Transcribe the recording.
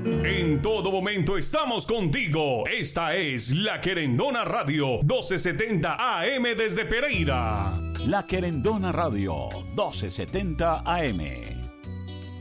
En todo momento estamos contigo. Esta es La Querendona Radio, 1270 AM desde Pereira. La Querendona Radio, 1270 AM.